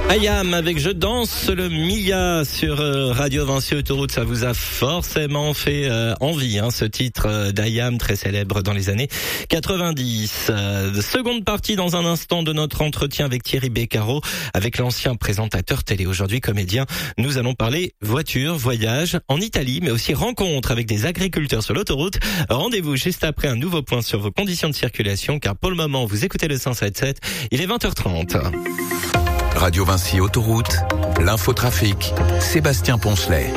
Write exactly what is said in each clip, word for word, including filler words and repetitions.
Ayam avec Je danse le Mia sur euh, Radio Vinci Autoroute, ça vous a forcément fait euh, envie, hein, ce titre euh, d'Ayam très célèbre dans les années quatre-vingt-dix. Euh, seconde partie dans un instant de notre entretien avec Thierry Beccaro, avec l'ancien présentateur télé, aujourd'hui comédien. Nous allons parler voiture, voyage en Italie, mais aussi rencontre avec des agriculteurs sur l'autoroute. Rendez-vous juste après un nouveau point sur vos conditions de circulation, car pour le moment vous écoutez le cent sept sept, il est vingt heures trente. Radio Vinci Autoroute, l'infotrafic, Sébastien Poncelet.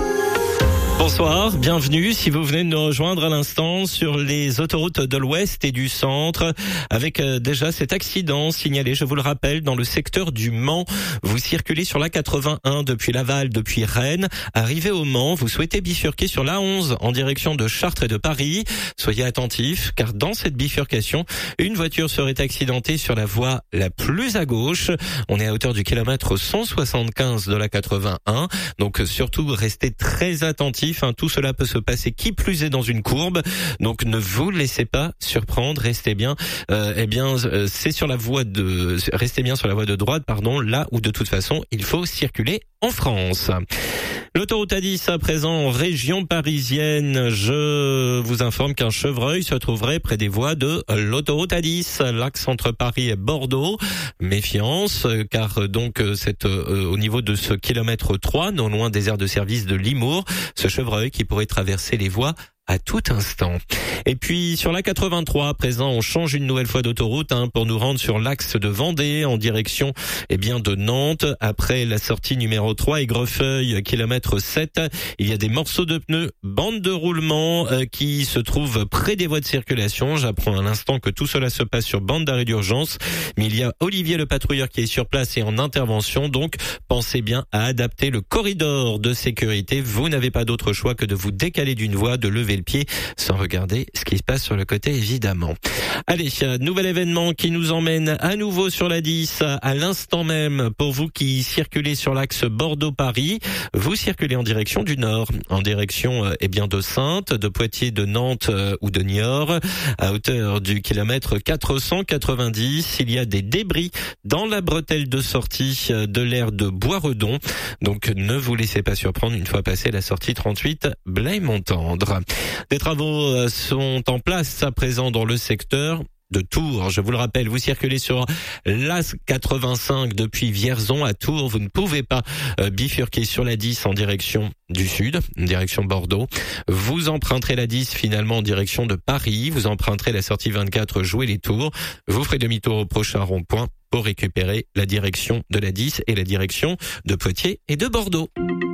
Bonsoir, bienvenue si vous venez de nous rejoindre à l'instant sur les autoroutes de l'Ouest et du Centre avec euh, déjà cet accident signalé, je vous le rappelle, dans le secteur du Mans. Vous circulez sur l'A quatre-vingt-un depuis Laval, depuis Rennes. Arrivé au Mans, vous souhaitez bifurquer sur l'A onze en direction de Chartres et de Paris. Soyez attentifs car dans cette bifurcation, une voiture serait accidentée sur la voie la plus à gauche. On est à hauteur du kilomètre cent soixante-quinze de l'A quatre-vingt-un. Donc surtout, restez très attentifs. Hein, tout cela peut se passer qui plus est dans une courbe, donc ne vous laissez pas surprendre, restez bien, euh, eh bien euh, c'est sur la voie de, restez bien sur la voie de droite, pardon, là où de toute façon il faut circuler en France. L'autoroute A dix à présent en région parisienne. Je vous informe qu'un chevreuil se trouverait près des voies de l'autoroute A dix, l'axe entre Paris et Bordeaux. Méfiance, car donc c'est euh, au niveau de ce kilomètre trois, non loin des aires de service de Limours, ce chevreuil qui pourrait traverser les voies à tout instant. Et puis sur l'A quatre-vingt-trois, à présent, on change une nouvelle fois d'autoroute hein, pour nous rendre sur l'axe de Vendée en direction eh bien de Nantes. Après la sortie numéro trois, Aigrefeuille, kilomètre sept, il y a des morceaux de pneus, bande de roulement euh, qui se trouvent près des voies de circulation. J'apprends à l'instant que tout cela se passe sur bande d'arrêt d'urgence, mais il y a Olivier le patrouilleur qui est sur place et en intervention, donc pensez bien à adapter le corridor de sécurité. Vous n'avez pas d'autre choix que de vous décaler d'une voie, de lever le pied sans regarder ce qui se passe sur le côté évidemment. Allez, nouvel événement qui nous emmène à nouveau sur la dix à l'instant même pour vous qui circulez sur l'axe Bordeaux-Paris. Vous circulez en direction du nord, en direction eh bien de Saintes, de Poitiers, de Nantes euh, ou de Niort. À hauteur du kilomètre quatre cent quatre-vingt-dix, il y a des débris dans la bretelle de sortie de l'aire de Boisredon. Donc ne vous laissez pas surprendre une fois passé la sortie trente-huit Blaye-Montendre. Des travaux sont en place à présent dans le secteur de Tours. Je vous le rappelle, vous circulez sur l'A quatre-vingt-cinq depuis Vierzon à Tours. Vous ne pouvez pas euh, bifurquer sur la dix en direction du sud, en direction Bordeaux. Vous emprunterez la dix finalement en direction de Paris. Vous emprunterez la sortie vingt-quatre Jouer les Tours. Vous ferez demi-tour au prochain rond-point pour récupérer la direction de la dix et la direction de Poitiers et de Bordeaux.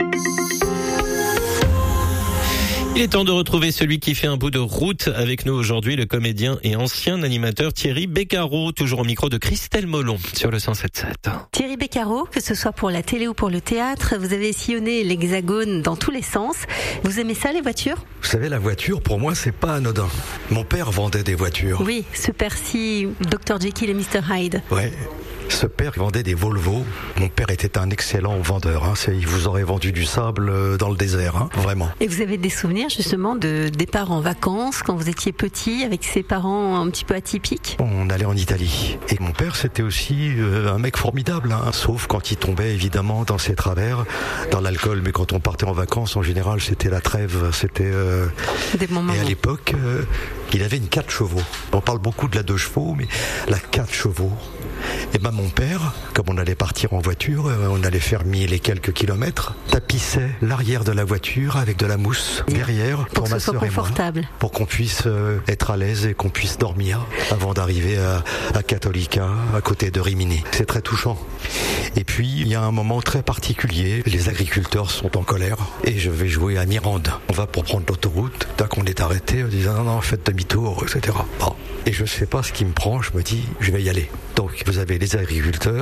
Il est temps de retrouver celui qui fait un bout de route avec nous aujourd'hui, le comédien et ancien animateur Thierry Beccaro, toujours au micro de Christelle Molon sur le cent sept sept. Thierry Beccaro, que ce soit pour la télé ou pour le théâtre, vous avez sillonné l'Hexagone dans tous les sens. Vous aimez ça, les voitures ? Vous savez, la voiture, pour moi, c'est pas anodin. Mon père vendait des voitures. Oui, ce père-ci, docteur Jekyll et mister Hyde. Ouais. Ce père vendait des Volvo. Mon père était un excellent vendeur. Hein. C'est, il vous aurait vendu du sable dans le désert, hein, vraiment. Et vous avez des souvenirs justement de départ en vacances quand vous étiez petit avec ses parents un petit peu atypiques ? On allait en Italie. Et mon père, c'était aussi euh, un mec formidable, hein, sauf quand il tombait évidemment dans ses travers, dans l'alcool. Mais quand on partait en vacances, en général, c'était la trêve. C'était. Euh... Des bons moments. Et à l'époque, euh, il avait une quatre chevaux. On parle beaucoup de la deux chevaux, mais la quatre chevaux. Et ben mon père, comme on allait partir en voiture, on allait faire mille et quelques kilomètres, tapissait l'arrière de la voiture avec de la mousse derrière pour, pour ma sœur et moi, pour qu'on puisse être à l'aise et qu'on puisse dormir avant d'arriver à, à Cattolica, à côté de Rimini. C'est très touchant. Et puis il y a un moment très particulier, les agriculteurs sont en colère et je vais jouer à Mirande. On va pour prendre l'autoroute, dès qu'on est arrêté, on dit non non faites demi-tour, et cetera. Bon. Et je sais pas ce qui me prend, je me dis je vais y aller. Donc vous avez les agriculteurs